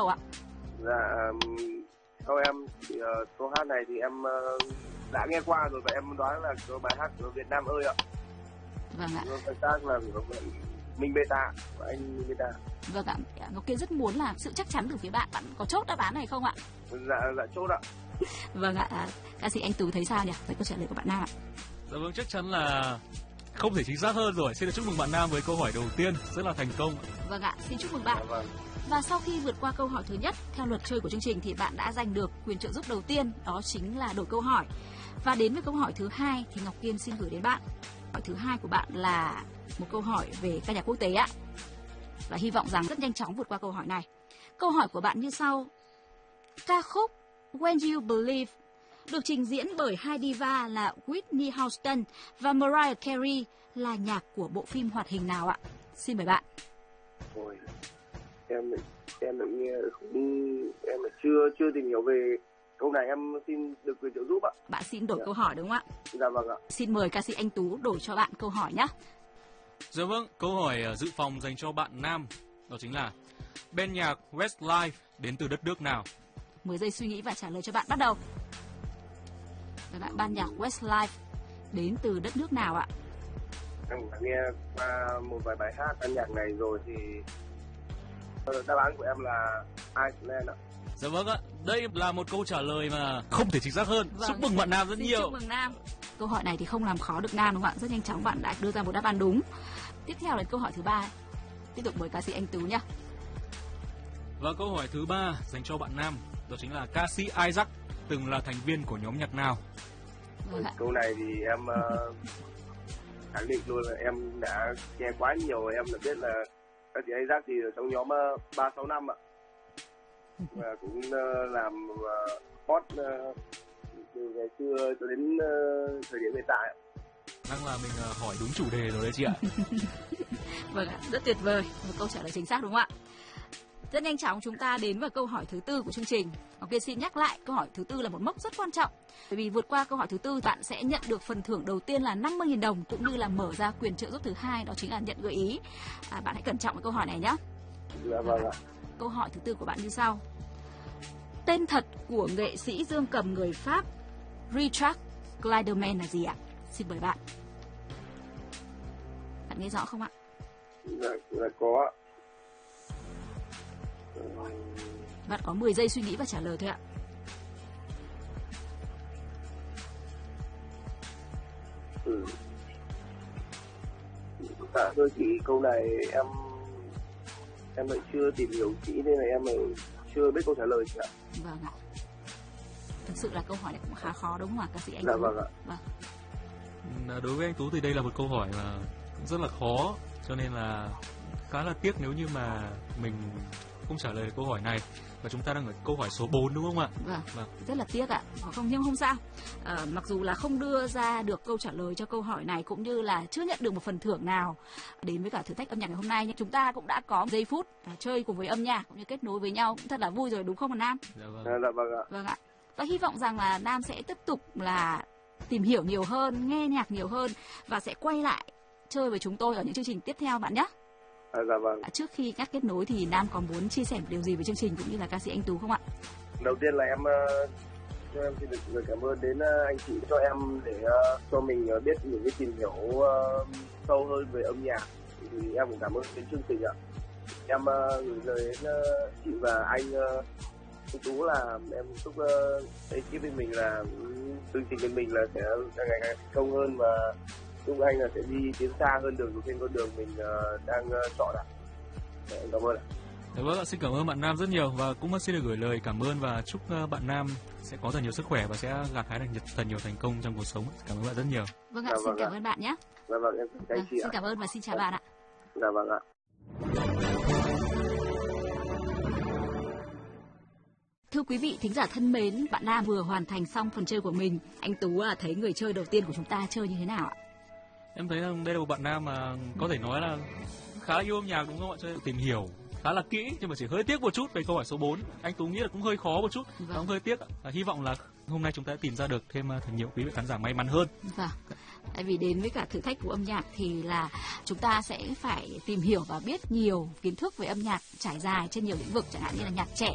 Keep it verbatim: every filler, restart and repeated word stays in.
đầu ạ? Dạ, theo em thì uh, câu hát này thì em uh, đã nghe qua rồi và em đoán là có bài hát của Việt Nam ơi ạ. Vâng ạ. Bài tác là của Minh Beta và anh Minh Beta. Vâng ạ. Ngọc Kiên rất muốn là sự chắc chắn từ phía bạn. Bạn có chốt đáp án này không ạ? Dạ, dạ chốt ạ. Vâng ạ. Ca sĩ Anh Tú thấy sao nhỉ? Với câu trả lời của bạn Nam ạ. Dạ vâng, chắc chắn là không thể chính xác hơn rồi. Xin được chúc mừng bạn Nam với câu hỏi đầu tiên rất là thành công. Vâng ạ, xin chúc mừng bạn. Dạ vâng. Và sau khi vượt qua câu hỏi thứ nhất, theo luật chơi của chương trình thì bạn đã giành được quyền trợ giúp đầu tiên, đó chính là đổi câu hỏi. Và đến với câu hỏi thứ hai thì Ngọc Kiên xin gửi đến bạn. Câu hỏi thứ hai của bạn là một câu hỏi về ca nhạc quốc tế ạ. Và hy vọng rằng rất nhanh chóng vượt qua câu hỏi này. Câu hỏi của bạn như sau. Ca khúc When You Believe được trình diễn bởi hai diva là Whitney Houston và Mariah Carey là nhạc của bộ phim hoạt hình nào ạ? Xin mời bạn. Ôi, em em lại nghe không, em lại chưa chưa tìm hiểu về câu này, em xin được quyền trợ giúp ạ. Bạn xin đổi Dạ. câu hỏi đúng không ạ? Dạ vâng ạ. Xin mời ca sĩ Anh Tú đổi cho bạn câu hỏi nhé. Dạ vâng, câu hỏi dự phòng dành cho bạn Nam đó chính là bên nhạc Westlife đến từ đất nước nào? mười giây suy nghĩ và trả lời cho bạn bắt đầu. Các bạn, ban nhạc Westlife đến từ đất nước nào ạ? Em đã nghe qua một vài bài hát ban nhạc này rồi thì đáp án của em là Iceland ạ. Dạ vâng ạ, đây là một câu trả lời mà không thể chính xác hơn. Vâng. Chúc mừng bạn Nam rất Xin nhiều. Chúc mừng Nam. Câu hỏi này thì không làm khó được Nam đúng không ạ? Rất nhanh chóng bạn đã đưa ra một đáp án đúng. Tiếp theo là câu hỏi thứ ba. Tiếp tục mời ca sĩ Anh Tú nhé. Và câu hỏi thứ ba dành cho bạn Nam đó chính là ca sĩ Isaac từng là thành viên của nhóm nhạc nào? Vâng ạ. Câu này thì em uh, khẳng định luôn là em đã nghe quá nhiều, em đã biết là các chị Isaac thì ở trong nhóm uh, ba sáu năm ạ. Và cũng uh, làm uh, hot uh, từ ngày xưa cho đến uh, thời điểm hiện tại. Đang là mình uh, hỏi đúng chủ đề rồi đấy chị ạ. Vâng ạ, rất tuyệt vời. Một câu trả lời chính xác đúng không ạ? Rất nhanh chóng chúng ta đến với câu hỏi thứ tư của chương trình. Ngọc Kiên xin nhắc lại, câu hỏi thứ tư là một mốc rất quan trọng. Bởi vì vượt qua câu hỏi thứ tư, bạn sẽ nhận được phần thưởng đầu tiên là năm mươi nghìn đồng cũng như là mở ra quyền trợ giúp thứ hai, đó chính là nhận gợi ý. À, bạn hãy cẩn trọng với câu hỏi này nhé. Dạ vâng ạ. Câu hỏi thứ tư của bạn như sau. Tên thật của nghệ sĩ dương cầm người Pháp Richard Clayderman là gì ạ? Xin mời bạn. Bạn nghe rõ không ạ? Dạ, dạ có ạ. Bạn có mười giây suy nghĩ và trả lời thôi ạ. Ừ. Dạ thưa chị, câu này em em lại chưa tìm hiểu kỹ nên là em lại chưa biết câu trả lời chị ạ. Vâng ạ. Thực sự là câu hỏi này cũng khá khó đúng không ạ, ca sĩ Anh Dạ Tú? vâng ạ. Vâng. Đối với anh Tú thì đây là một câu hỏi mà cũng rất là khó, cho nên là khá là tiếc nếu như mà mình không trả lời câu hỏi này. Và chúng ta đang ở câu hỏi số bốn đúng không ạ? Vâng, Vâng. rất là tiếc ạ. Không, nhưng không sao. À, mặc dù là không đưa ra được câu trả lời cho câu hỏi này cũng như là chưa nhận được một phần thưởng nào đến với cả thử thách âm nhạc ngày hôm nay, nhưng chúng ta cũng đã có giây phút à, chơi cùng với âm nhạc cũng như kết nối với nhau cũng thật là vui rồi đúng không Nam? Dạ vâng. Dạ, dạ vâng ạ. Vâng ạ. Và hy vọng rằng là Nam sẽ tiếp tục là tìm hiểu nhiều hơn, nghe nhạc nhiều hơn và sẽ quay lại chơi với chúng tôi ở những chương trình tiếp theo bạn nhé. À, dạ vâng. À, trước khi cắt kết nối thì Nam có muốn chia sẻ một điều gì với chương trình cũng như là ca sĩ Anh Tú không ạ? Đầu tiên là em uh, cho em xin được lời cảm ơn đến uh, anh chị cho em để uh, cho mình uh, biết những cái tìm hiểu uh, sâu hơn về âm nhạc. Thì em cũng cảm ơn đến chương trình ạ. Em uh, gửi lời đến uh, chị và anh uh, anh Tú là em chúc uh, ekip bên mình là um, chương trình bên mình là sẽ ngày ngày thành công hơn và chúc anh là sẽ đi tiến xa hơn đường trên con đường mình uh, đang uh, chọn ạ. Dạ, em cảm ơn ạ. Dạ vâng ạ, xin cảm ơn bạn Nam rất nhiều và cũng xin được gửi lời cảm ơn và chúc bạn Nam sẽ có thật nhiều sức khỏe và sẽ gặt hái được thật nhiều thành công trong cuộc sống. Cảm ơn bạn rất nhiều. Vâng ạ, Dạ, xin vâng cảm ạ. ơn bạn nhé. Dạ vâng, em cảm ơn chị Xin ạ. cảm ơn và xin chào bạn ạ. Dạ vâng ạ. Thưa quý vị thính giả thân mến, bạn Nam vừa hoàn thành xong phần chơi của mình. Anh Tú à, thấy người chơi đầu tiên của chúng ta chơi như thế nào ạ? Em thấy đây là một bạn Nam mà có thể nói là khá là yêu âm nhạc đúng không ạ? Chơi tìm hiểu khá là kỹ nhưng mà chỉ hơi tiếc một chút về câu hỏi số bốn. Anh Tú nghĩ là cũng hơi khó một chút, Vâng. và cũng hơi tiếc. À, hy vọng là hôm nay chúng ta tìm ra được thêm thật nhiều quý vị khán giả may mắn hơn. Vâng. Tại vì đến với cả thử thách của âm nhạc thì là chúng ta sẽ phải tìm hiểu và biết nhiều kiến thức về âm nhạc trải dài trên nhiều lĩnh vực, chẳng hạn như là nhạc trẻ,